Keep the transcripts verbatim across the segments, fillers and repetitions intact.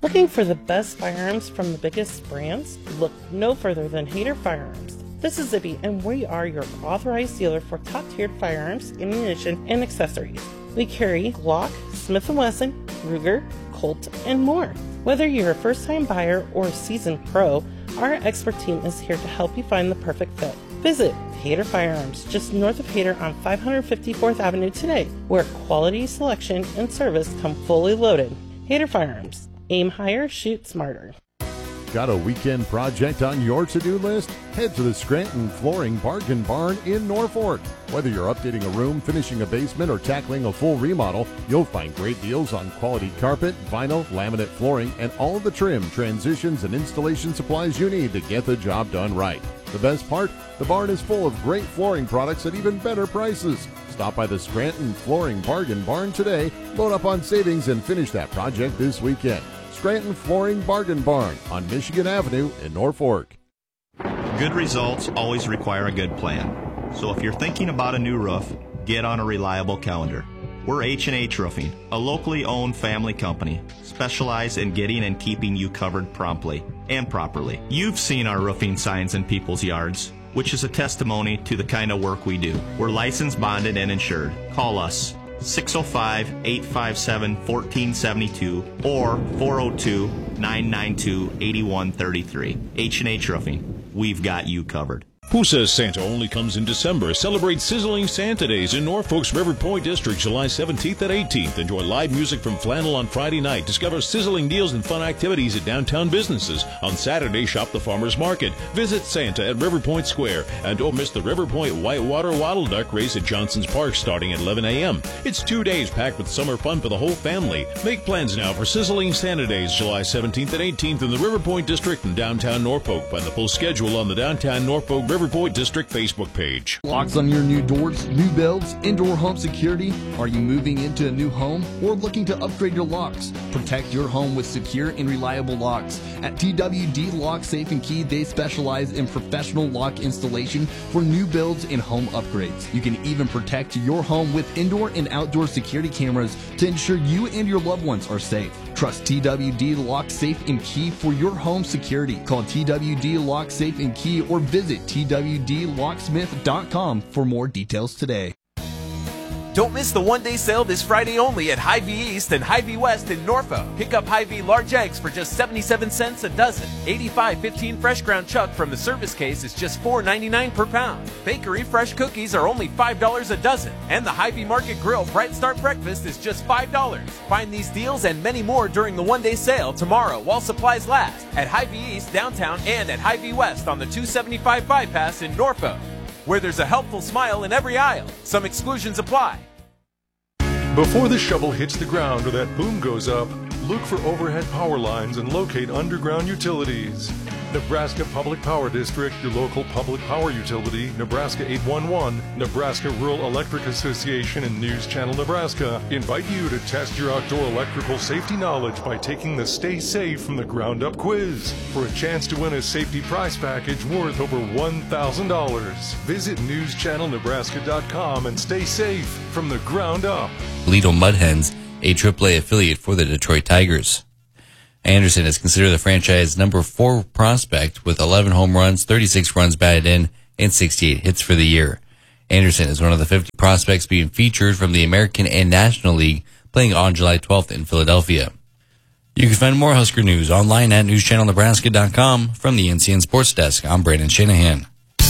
Looking for the best firearms from the biggest brands? Look no further than Hayter Firearms. This is Zibby, and we are your authorized dealer for top-tiered firearms, ammunition, and accessories. We carry Glock, Smith and Wesson, Ruger, Colt, and more. Whether you're a first-time buyer or a seasoned pro, our expert team is here to help you find the perfect fit. Visit Hayter Firearms, just north of Hayter on five fifty-fourth Avenue today, where quality, selection, and service come fully loaded. Hayter Firearms. Aim higher, shoot smarter. Got a weekend project on your to-do list? Head to the Scranton Flooring Bargain Barn in Norfolk. Whether you're updating a room, finishing a basement, or tackling a full remodel, you'll find great deals on quality carpet, vinyl, laminate flooring, and all of the trim, transitions, and installation supplies you need to get the job done right. The best part? The barn is full of great flooring products at even better prices. Stop by the Scranton Flooring Bargain Barn today, load up on savings, and finish that project this weekend. Scranton Flooring Bargain Barn on Michigan Avenue in Norfolk. Good results always require a good plan. So if you're thinking about a new roof, get on a reliable calendar. We're H and H Roofing, a locally owned family company, specialized in getting and keeping you covered promptly and properly. You've seen our roofing signs in people's yards, which is a testimony to the kind of work we do. We're licensed, bonded, and insured. Call us six oh five, eight five seven, one four seven two or four oh two, nine nine two, eight one three three. H and H Roofing. We've got you covered. Who says Santa only comes in December? Celebrate Sizzling Santa Days in Norfolk's River Point District, July seventeenth and eighteenth. Enjoy live music from Flannel on Friday night. Discover sizzling deals and fun activities at downtown businesses. On Saturday, shop the farmer's market. Visit Santa at River Point Square. And don't miss the River Point Whitewater Wattle Duck Race at Johnson's Park starting at eleven a.m. It's two days packed with summer fun for the whole family. Make plans now for Sizzling Santa Days, July seventeenth and eighteenth in the River Point District in downtown Norfolk. Find the full schedule on the Downtown Norfolk River Point District Facebook page. Locks on your new doors, new builds, indoor home security. Are you moving into a new home or looking to upgrade your locks? Protect your home with secure and reliable locks. At T W D Lock Safe and Key, they specialize in professional lock installation for new builds and home upgrades. You can even protect your home with indoor and outdoor security cameras to ensure you and your loved ones are safe. Trust T W D Lock Safe and Key for your home security. Call T W D Lock Safe and Key or visit T W D locksmith dot com for more details today. Don't miss the one-day sale this Friday only at Hy-Vee East and Hy-Vee West in Norfolk. Pick up Hy-Vee large eggs for just seventy-seven cents a dozen. eighty-five fifteen fresh ground chuck from the service case is just four ninety-nine per pound. Bakery fresh cookies are only five dollars a dozen. And the Hy-Vee Market Grill Bright Start Breakfast is just five dollars. Find these deals and many more during the one-day sale tomorrow while supplies last at Hy-Vee East downtown and at Hy-Vee West on the two seventy-five bypass in Norfolk, where there's a helpful smile in every aisle. Some exclusions apply. Before the shovel hits the ground or that boom goes up, look for overhead power lines and locate underground utilities. Nebraska Public Power District, your local public power utility, Nebraska eight one one, Nebraska Rural Electric Association, and News Channel Nebraska invite you to test your outdoor electrical safety knowledge by taking the Stay Safe from the Ground Up quiz for a chance to win a safety prize package worth over one thousand dollars. Visit news channel nebraska dot com and stay safe from the ground up. Toledo Mud Hens, a triple A affiliate for the Detroit Tigers. Anderson is considered the franchise number four prospect with eleven home runs, thirty-six runs batted in, and sixty-eight hits for the year. Anderson is one of the fifty prospects being featured from the American and National League playing on July twelfth in Philadelphia. You can find more Husker news online at news channel nebraska dot com. From the N C N Sports Desk, I'm Brandon Shanahan.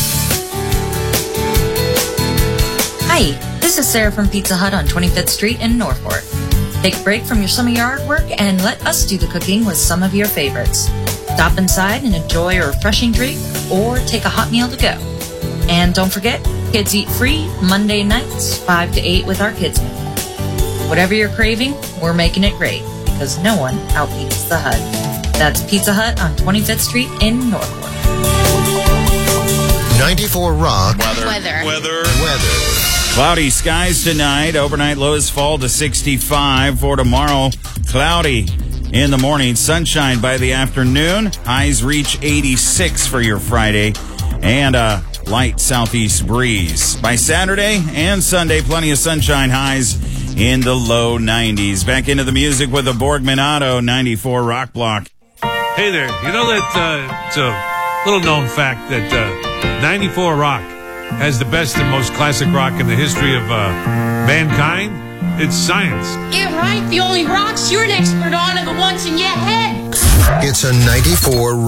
Hi, this is Sarah from Pizza Hut on twenty-fifth Street in Norfolk. Take a break from your summer yard work and let us do the cooking with some of your favorites. Stop inside and enjoy a refreshing drink or take a hot meal to go. And don't forget, kids eat free Monday nights, five to eight with our kids meal. Whatever you're craving, we're making it great because no one outbeats the Hut. That's Pizza Hut on twenty-fifth Street in Norfolk. ninety-four Rock. Weather. Weather. Weather. Weather. Cloudy skies tonight. Overnight lows fall to sixty-five. For tomorrow, cloudy in the morning. Sunshine by the afternoon. Highs reach eighty-six for your Friday. And a light southeast breeze. By Saturday and Sunday, plenty of sunshine. Highs in the low nineties. Back into the music with the Borgman Auto ninety-four Rock Block. Hey there, you know that uh, it's a little known fact that uh, ninety-four Rock has the best and most classic rock in the history of uh, mankind? It's science. Yeah, right. The only rocks you're an expert on are the ones in your head. It's a ninety-four